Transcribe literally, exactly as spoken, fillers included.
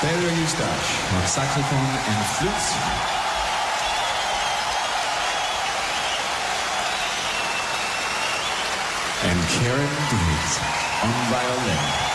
Pedro Eustache on saxophone and flute. And Karen Diggs on violin.